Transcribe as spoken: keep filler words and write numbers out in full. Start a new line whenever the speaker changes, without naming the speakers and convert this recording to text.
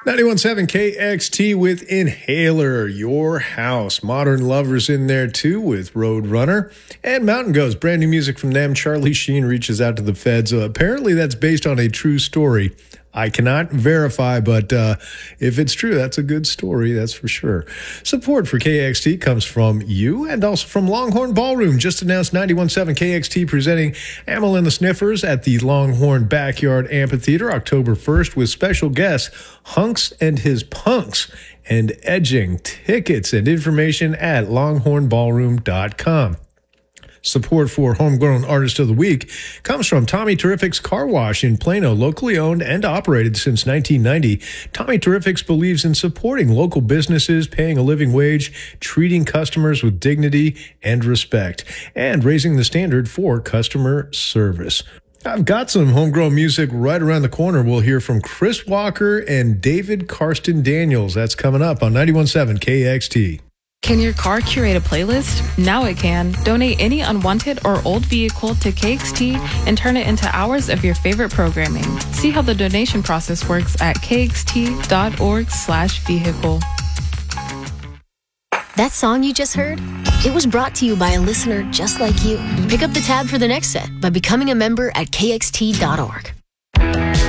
ninety-one point seven K X T with Inhaler, Your House. Modern Lovers in there too with Roadrunner. And Mountain Goats, brand new music from them. Charlie Sheen reaches out to the feds. Uh, apparently that's based on a true story. I cannot verify, but uh, if it's true, that's a good story, that's for sure. Support for K X T comes from you and also from Longhorn Ballroom. Just announced ninety-one point seven K X T presenting Amyl and the Sniffers at the Longhorn Backyard Amphitheater October first with special guests Hunks and His Punks and Edging. Tickets and information at longhorn ballroom dot com. Support for Homegrown Artist of the Week comes from Tommy Terrific's Car Wash in Plano, locally owned and operated since nineteen ninety. Tommy Terrific's believes in supporting local businesses, paying a living wage, treating customers with dignity and respect, and raising the standard for customer service. I've got some homegrown music right around the corner. We'll hear from Chris Walker and David Karsten Daniels. That's coming up on ninety-one point seven K X T.
Can your car curate a playlist? Now it can. Donate any unwanted or old vehicle to K X T and turn it into hours of your favorite programming. See how the donation process works at kxt.org slash vehicle.
That song you just heard? It was brought to you by a listener just like you. Pick up the tab for the next set by becoming a member at K X T dot org.